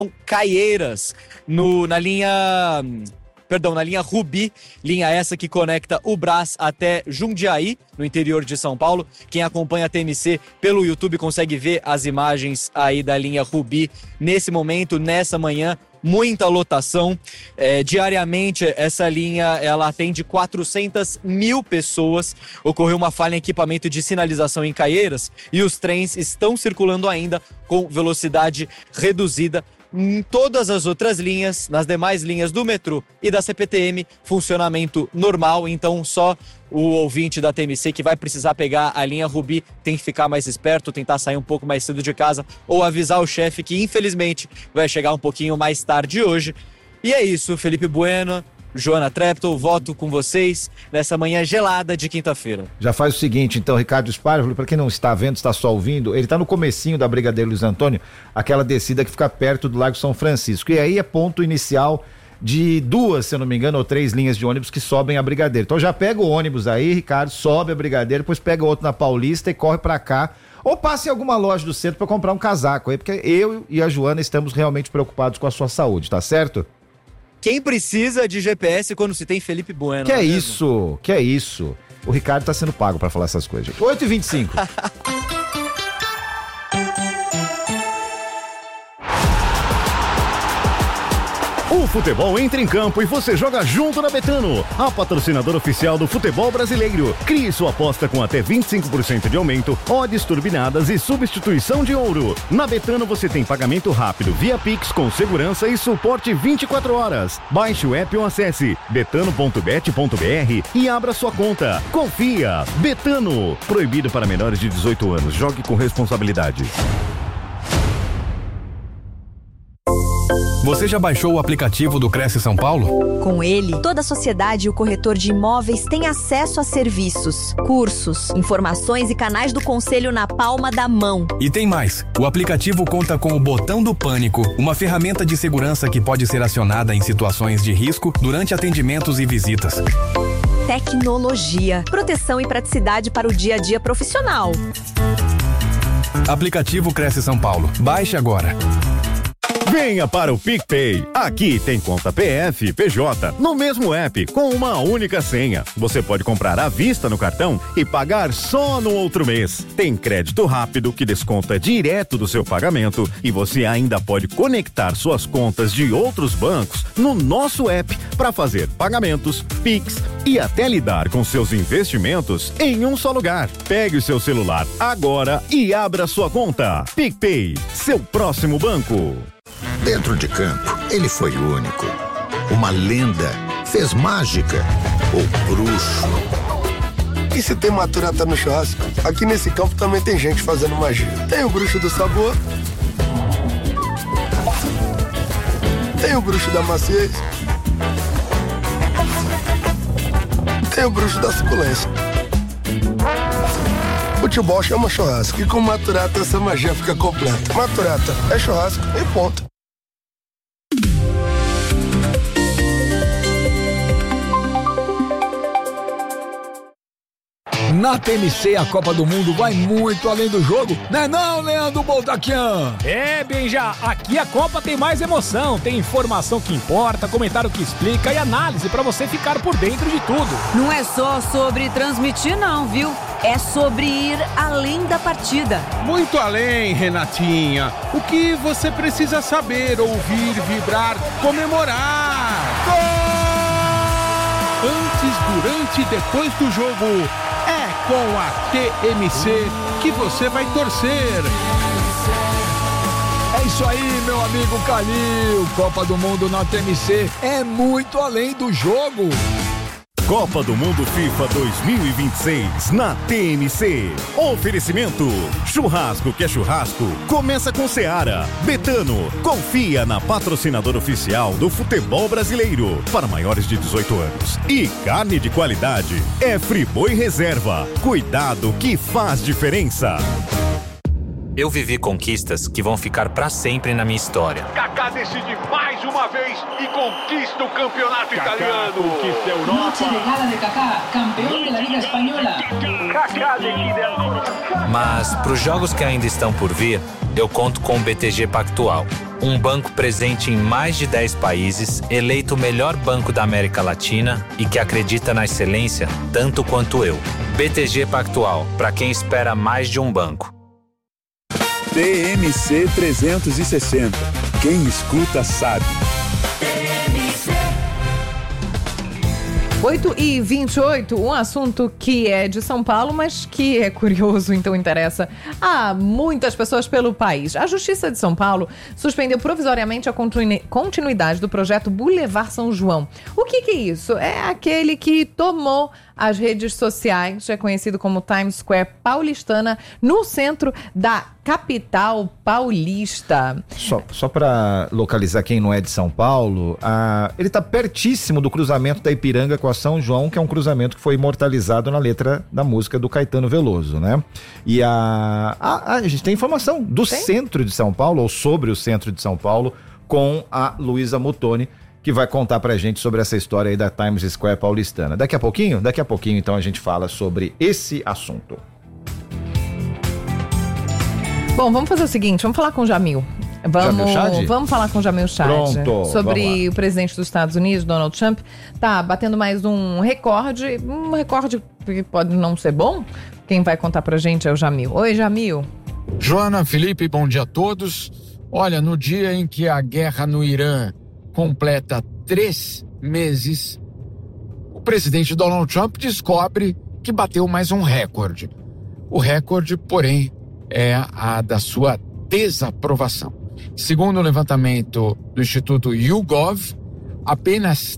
Caieiras, na linha Rubi, linha essa que conecta o Brás até Jundiaí, no interior de São Paulo. Quem acompanha a TMC pelo YouTube consegue ver as imagens aí da linha Rubi nesse momento, nessa manhã. Muita lotação. Diariamente essa linha ela atende 400 mil pessoas. Ocorreu uma falha em equipamento de sinalização em Caieiras e os trens estão circulando ainda com velocidade reduzida. Em todas as outras linhas, nas demais linhas do metrô e da CPTM, funcionamento normal. Então só o ouvinte da TMC que vai precisar pegar a linha Rubi tem que ficar mais esperto, tentar sair um pouco mais cedo de casa ou avisar o chefe que infelizmente vai chegar um pouquinho mais tarde hoje. E é isso, Felipe Bueno, Joana Treptow, voto com vocês nessa manhã gelada de quinta-feira. Já faz o seguinte, então, Ricardo Spárvolo, para quem não está vendo, está só ouvindo, ele está no comecinho da Brigadeiro Luiz Antônio, aquela descida que fica perto do Largo São Francisco, e aí é ponto inicial de 2, se eu não me engano, ou 3 linhas de ônibus que sobem a Brigadeiro. Então já pega o ônibus aí, Ricardo, sobe a Brigadeiro, depois pega outro na Paulista e corre para cá, ou passe em alguma loja do centro para comprar um casaco aí, porque eu e a Joana estamos realmente preocupados com a sua saúde, tá certo? Quem precisa de GPS quando se tem Felipe Bueno? Que é isso? O Ricardo tá sendo pago pra falar essas coisas, gente. 8h25. O futebol entra em campo e você joga junto na Betano, a patrocinadora oficial do futebol brasileiro. Crie sua aposta com até 25% de aumento, odds turbinadas e substituição de ouro. Na Betano você tem pagamento rápido via Pix com segurança e suporte 24 horas. Baixe o app ou acesse betano.bet.br e abra sua conta. Confia! Betano. Proibido para menores de 18 anos. Jogue com responsabilidade. Você já baixou o aplicativo do Cresce São Paulo? Com ele, toda a sociedade e o corretor de imóveis têm acesso a serviços, cursos, informações e canais do conselho na palma da mão. E tem mais. O aplicativo conta com o botão do pânico, uma ferramenta de segurança que pode ser acionada em situações de risco durante atendimentos e visitas. Tecnologia, proteção e praticidade para o dia a dia profissional. Aplicativo Cresce São Paulo. Baixe agora. Venha para o PicPay. Aqui tem conta PF e PJ no mesmo app com uma única senha. Você pode comprar à vista no cartão e pagar só no outro mês. Tem crédito rápido que desconta direto do seu pagamento e você ainda pode conectar suas contas de outros bancos no nosso app para fazer pagamentos, Pix e até lidar com seus investimentos em um só lugar. Pegue o seu celular agora e abra sua conta. PicPay, seu próximo banco. Dentro de campo, ele foi único. Uma lenda, fez mágica, o bruxo. E se tem maturata no churrasco, aqui nesse campo também tem gente fazendo magia. Tem o bruxo do sabor, tem o bruxo da maciez, tem o bruxo da suculência. Futebol chama churrasco e com maturata essa magia fica completa. Maturata é churrasco e ponto. Na TMC, a Copa do Mundo vai muito além do jogo, né não, Leandro Boltaquian? Benja, aqui a Copa tem mais emoção, tem informação que importa, comentário que explica e análise pra você ficar por dentro de tudo. Não é só sobre transmitir não, viu? É sobre ir além da partida. Muito além, Renatinha. O que você precisa saber, ouvir, vibrar, comemorar. Gol! Antes, durante e depois do jogo. É com a TMC que você vai torcer. É isso aí, meu amigo Calil. Copa do Mundo na TMC é muito além do jogo. Copa do Mundo FIFA 2026 na TMC. Oferecimento: churrasco que é churrasco, começa com Seara. Betano, confia na patrocinadora oficial do futebol brasileiro para maiores de 18 anos. E carne de qualidade é Friboi Reserva. Cuidado que faz diferença. Eu vivi conquistas que vão ficar para sempre na minha história. Kaká decide mais uma vez e conquista o campeonato italiano. Conquista a Europa. Noche de gala de Kaká, campeão da Liga Espanhola. Kaká decide ancora. Mas para os jogos que ainda estão por vir, eu conto com o BTG Pactual, um banco presente em mais de 10 países, eleito o melhor banco da América Latina e que acredita na excelência tanto quanto eu. BTG Pactual, para quem espera mais de um banco. TMC 360. Quem escuta sabe. 8h28, um assunto que é de São Paulo, mas que é curioso, então interessa a muitas pessoas pelo país. A Justiça de São Paulo suspendeu provisoriamente a continuidade do projeto Boulevard São João. O que é isso? É aquele que tomou as redes sociais, é conhecido como Times Square paulistana, no centro da capital paulista. Só para localizar quem não é de São Paulo, ele está pertíssimo do cruzamento da Ipiranga com a São João, que é um cruzamento que foi imortalizado na letra da música do Caetano Veloso, né? E a gente tem informação do centro de São Paulo, ou sobre o centro de São Paulo, com a Luísa Muttoni, que vai contar pra gente sobre essa história aí da Times Square paulistana. Daqui a pouquinho, então, a gente fala sobre esse assunto. Bom, vamos fazer o seguinte, vamos falar com o Jamil. Vamos falar com o Jamil Chad. Pronto, sobre o presidente dos Estados Unidos, Donald Trump, tá batendo mais um recorde que pode não ser bom. Quem vai contar pra gente é o Jamil. Oi, Jamil. Joana, Felipe, bom dia a todos. Olha, no dia em que a guerra no Irã completa 3 meses, o presidente Donald Trump descobre que bateu mais um recorde. O recorde, porém, é a da sua desaprovação. Segundo o levantamento do Instituto YouGov, apenas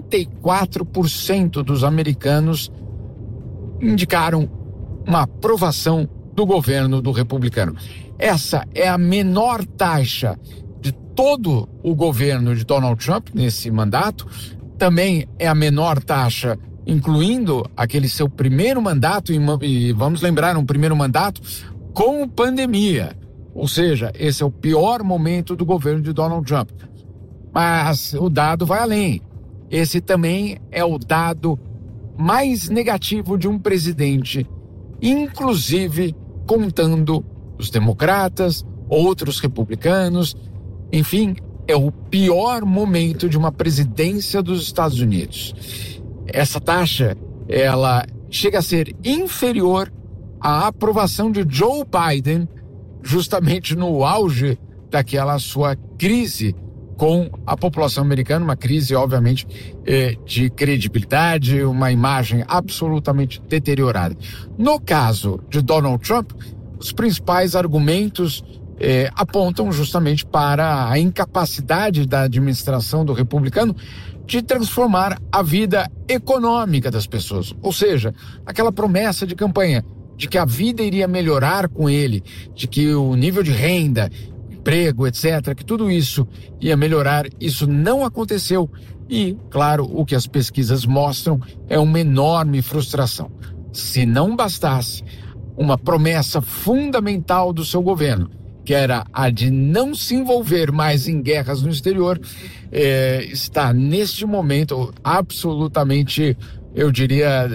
34% dos americanos indicaram uma aprovação do governo do republicano. Essa é a menor taxa de todo o governo de Donald Trump nesse mandato. Também é a menor taxa, incluindo aquele seu primeiro mandato, e vamos lembrar, um primeiro mandato com pandemia. Ou seja, esse é o pior momento do governo de Donald Trump. Mas o dado vai além. Esse também é o dado mais negativo de um presidente, inclusive contando os democratas, outros republicanos. Enfim, é o pior momento de uma presidência dos Estados Unidos. Essa taxa, ela chega a ser inferior à aprovação de Joe Biden, justamente no auge daquela sua crise com a população americana, uma crise, obviamente, de credibilidade, uma imagem absolutamente deteriorada. No caso de Donald Trump, os principais argumentos apontam justamente para a incapacidade da administração do republicano de transformar a vida econômica das pessoas. Ou seja, aquela promessa de campanha de que a vida iria melhorar com ele, de que o nível de renda, emprego, etc., que tudo isso ia melhorar, isso não aconteceu. E, claro, o que as pesquisas mostram é uma enorme frustração. Se não bastasse uma promessa fundamental do seu governo, que era a de não se envolver mais em guerras no exterior, está neste momento absolutamente, eu diria,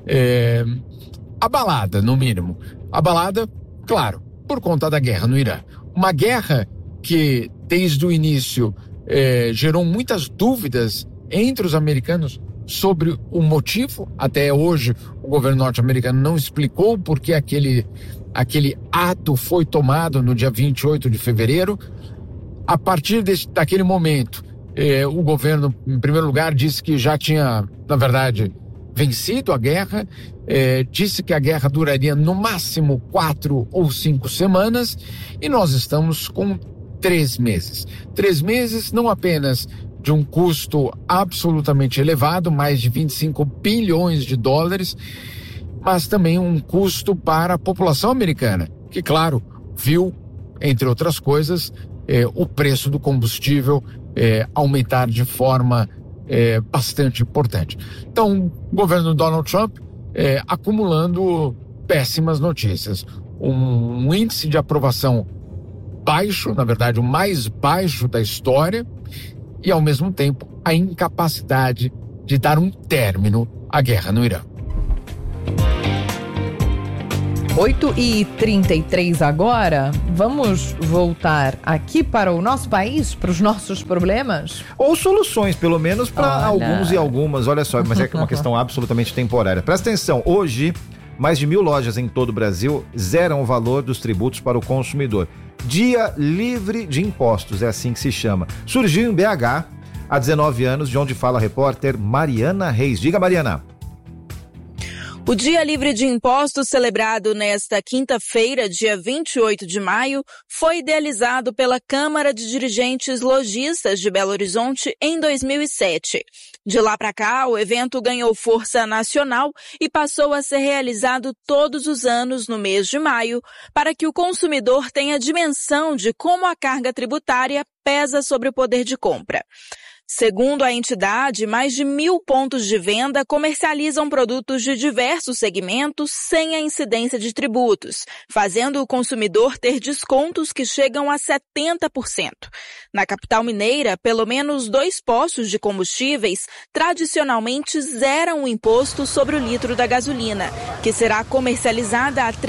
abalada, no mínimo. Abalada, claro, por conta da guerra no Irã. Uma guerra que, desde o início, gerou muitas dúvidas entre os americanos sobre o motivo. Até hoje, o governo norte-americano não explicou por que aquele ato foi tomado no dia 28 de fevereiro. A partir daquele momento, o governo, em primeiro lugar, disse que já tinha, na verdade, vencido a guerra, disse que a guerra duraria no máximo 4 ou 5 semanas, e nós estamos com 3 meses. 3 meses não apenas de um custo absolutamente elevado, mais de 25 bilhões de dólares, mas também um custo para a população americana, que, claro, viu, entre outras coisas, o preço do combustível aumentar de forma bastante importante. Então, o governo Donald Trump acumulando péssimas notícias. um índice de aprovação baixo, na verdade o mais baixo da história, e ao mesmo tempo a incapacidade de dar um término à guerra no Irã. 8h33 agora, vamos voltar aqui para o nosso país, para os nossos problemas? Ou soluções, pelo menos para alguns e algumas, olha só, mas é uma questão absolutamente temporária. Presta atenção, hoje, mais de 1.000 lojas em todo o Brasil zeram o valor dos tributos para o consumidor. Dia livre de impostos, é assim que se chama. Surgiu em BH há 19 anos, de onde fala a repórter Mariana Reis. Diga, Mariana. O Dia Livre de Impostos, celebrado nesta quinta-feira, dia 28 de maio, foi idealizado pela Câmara de Dirigentes Lojistas de Belo Horizonte em 2007. De lá para cá, o evento ganhou força nacional e passou a ser realizado todos os anos no mês de maio, para que o consumidor tenha dimensão de como a carga tributária pesa sobre o poder de compra. Segundo a entidade, mais de 1.000 pontos de venda comercializam produtos de diversos segmentos sem a incidência de tributos, fazendo o consumidor ter descontos que chegam a 70%. Na capital mineira, pelo menos 2 postos de combustíveis tradicionalmente zeram o imposto sobre o litro da gasolina, que será comercializada a R$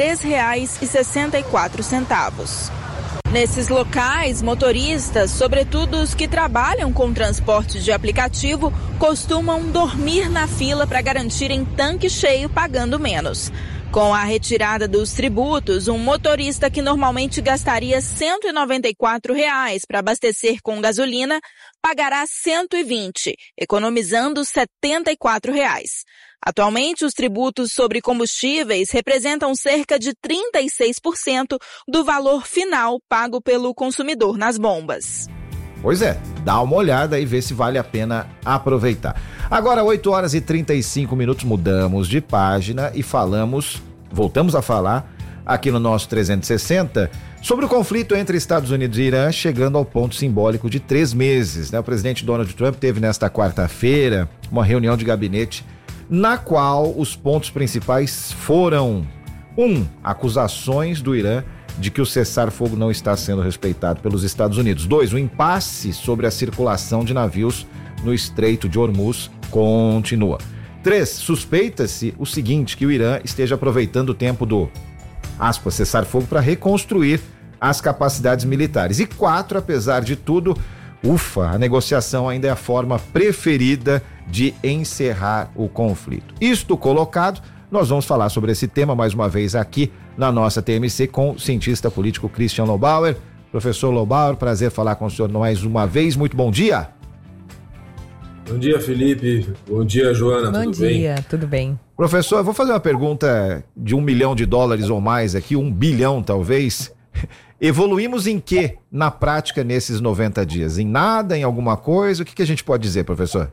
3,64. Nesses locais, motoristas, sobretudo os que trabalham com transporte de aplicativo, costumam dormir na fila para garantirem tanque cheio pagando menos. Com a retirada dos tributos, um motorista que normalmente gastaria R$ 194 para abastecer com gasolina pagará R$ 120, economizando R$ 74. Atualmente, os tributos sobre combustíveis representam cerca de 36% do valor final pago pelo consumidor nas bombas. Pois é, dá uma olhada e vê se vale a pena aproveitar. Agora, 8h35, mudamos de página e voltamos a falar aqui no nosso 360 sobre o conflito entre Estados Unidos e Irã, chegando ao ponto simbólico de 3 meses. O presidente Donald Trump teve nesta quarta-feira uma reunião de gabinete na qual os pontos principais foram: 1. Acusações do Irã de que o cessar-fogo não está sendo respeitado pelos Estados Unidos. 2. O impasse sobre a circulação de navios no Estreito de Hormuz continua. 3. Suspeita-se o seguinte, que o Irã esteja aproveitando o tempo do, aspas, cessar-fogo para reconstruir as capacidades militares. E 4. Apesar de tudo, a negociação ainda é a forma preferida de encerrar o conflito. Isto colocado, nós vamos falar sobre esse tema mais uma vez aqui na nossa TMC com o cientista político Christian Lobauer. Professor Lobauer, prazer falar com o senhor mais uma vez. Muito bom dia. Bom dia, Felipe. Bom dia, Joana. Tudo bem? Bom dia, tudo bem. Professor, eu vou fazer uma pergunta de $1 milhão ou mais aqui, 1 bilhão talvez. Evoluímos em quê na prática nesses 90 dias? Em nada, em alguma coisa? O que a gente pode dizer, professor?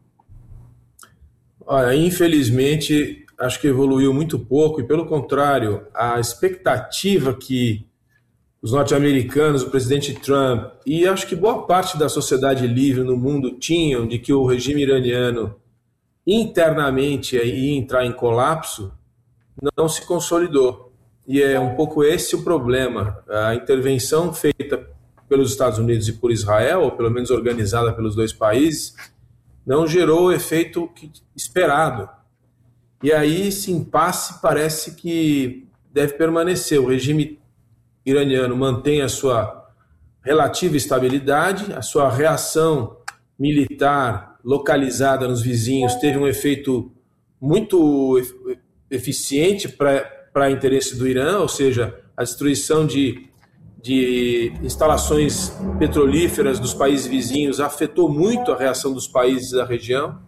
Olha, infelizmente, acho que evoluiu muito pouco e, pelo contrário, a expectativa que os norte-americanos, o presidente Trump e acho que boa parte da sociedade livre no mundo tinham de que o regime iraniano internamente ia entrar em colapso, não se consolidou. E é um pouco esse o problema. A intervenção feita pelos Estados Unidos e por Israel, ou pelo menos organizada pelos 2 países, não gerou o efeito esperado. E aí esse impasse parece que deve permanecer. O regime iraniano mantém a sua relativa estabilidade, a sua reação militar localizada nos vizinhos teve um efeito muito eficiente para interesse do Irã, ou seja, a destruição de instalações petrolíferas dos países vizinhos afetou muito a reação dos países da região.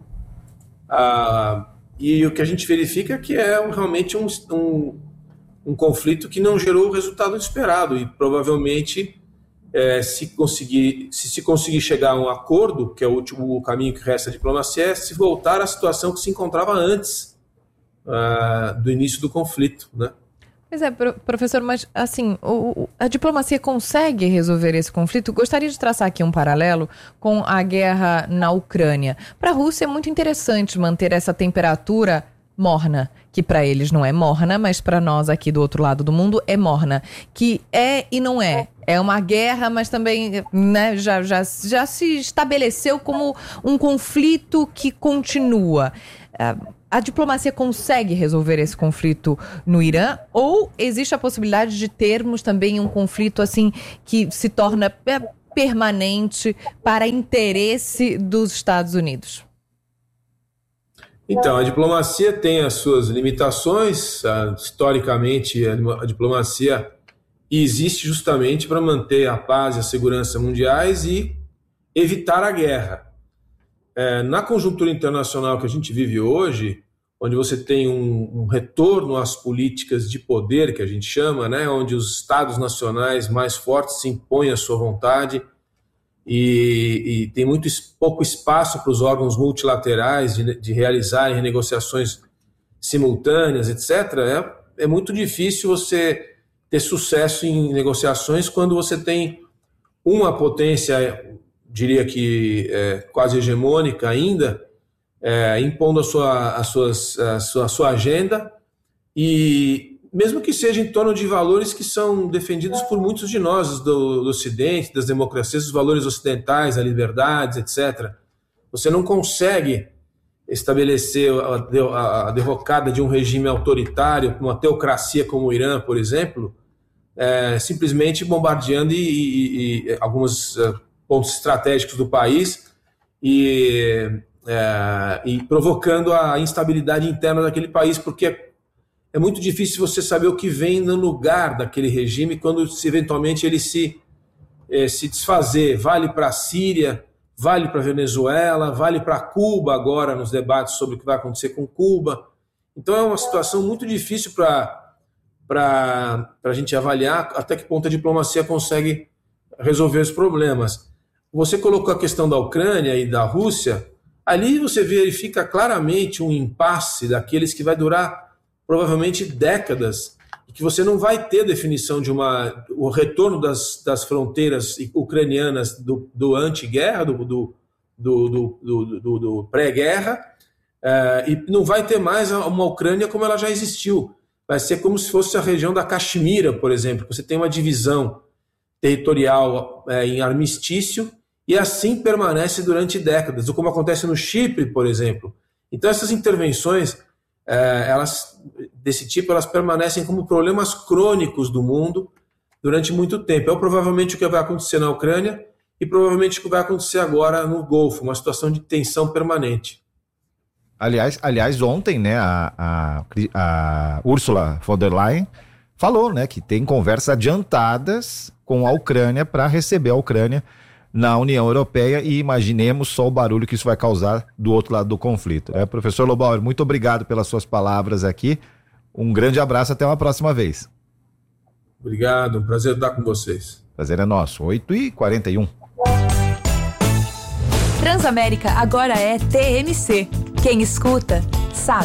E o que a gente verifica é que é realmente um conflito que não gerou o resultado esperado e provavelmente se se conseguir chegar a um acordo, que é o último caminho que resta à diplomacia, é se voltar à situação que se encontrava antes do início do conflito, né? Pois é, professor, mas assim, a diplomacia consegue resolver esse conflito? Gostaria de traçar aqui um paralelo com a guerra na Ucrânia. Para a Rússia é muito interessante manter essa temperatura morna, que para eles não é morna, mas para nós aqui do outro lado do mundo é morna, que é e não é. É uma guerra, mas também, né, já se estabeleceu como um conflito que continua. A diplomacia consegue resolver esse conflito no Irã? Ou existe a possibilidade de termos também um conflito assim que se torna permanente para interesse dos Estados Unidos? Então, a diplomacia tem as suas limitações. Historicamente, a diplomacia existe justamente para manter a paz e a segurança mundiais e evitar a guerra. Na conjuntura internacional que a gente vive hoje, onde você tem um retorno às políticas de poder, que a gente chama, né, onde os estados nacionais mais fortes se impõem à sua vontade e tem pouco espaço para os órgãos multilaterais de realizarem renegociações simultâneas, etc., é muito difícil você ter sucesso em negociações quando você tem uma potência, diria que quase hegemônica ainda, impondo a sua agenda, e mesmo que seja em torno de valores que são defendidos por muitos de nós do Ocidente, das democracias, os valores ocidentais, a liberdade, etc. Você não consegue estabelecer a derrocada de um regime autoritário, uma teocracia como o Irã, por exemplo, simplesmente bombardeando e alguns pontos estratégicos do país e provocando a instabilidade interna daquele país, porque é muito difícil você saber o que vem no lugar daquele regime quando eventualmente ele se desfazer. Vale para a Síria, vale para a Venezuela, vale para Cuba agora nos debates sobre o que vai acontecer com Cuba. Então é uma situação muito difícil para a gente avaliar até que ponto a diplomacia consegue resolver os problemas. Você colocou a questão da Ucrânia e da Rússia, ali você verifica claramente um impasse daqueles que vai durar provavelmente décadas, e que você não vai ter definição de o retorno das fronteiras ucranianas do anti-guerra, do pré-guerra, e não vai ter mais uma Ucrânia como ela já existiu. Vai ser como se fosse a região da Caxemira, por exemplo, você tem uma divisão territorial em armistício, e assim permanece durante décadas, ou como acontece no Chipre, por exemplo. Então essas intervenções desse tipo, elas permanecem como problemas crônicos do mundo durante muito tempo. É provavelmente o que vai acontecer na Ucrânia e provavelmente o que vai acontecer agora no Golfo, uma situação de tensão permanente. Aliás, ontem, né, a Ursula von der Leyen falou, né, que tem conversas adiantadas com a Ucrânia para receber a Ucrânia na União Europeia, e imaginemos só o barulho que isso vai causar do outro lado do conflito. Professor Lobauer, muito obrigado pelas suas palavras aqui. Um grande abraço, até uma próxima vez. Obrigado, um prazer estar com vocês. Prazer é nosso. 8h41. Transamérica agora é TMC. Quem escuta, sabe.